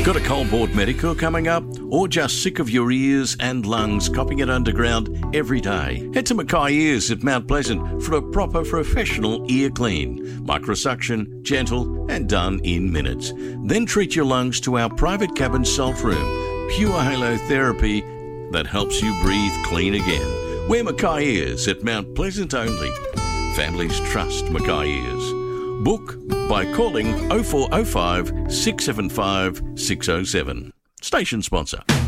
Got a Coalport Medical coming up? Or just sick of your ears and lungs coughing it underground every day? Head to Mackay Ears at Mount Pleasant for a proper professional ear clean. Microsuction, gentle and done in minutes. Then treat your lungs to our private cabin salt room. Pure halo therapy that helps you breathe clean again. We're Mackay Ears at Mount Pleasant only. Families trust Mackay Ears. Book by calling 0405 675 607. Station sponsor.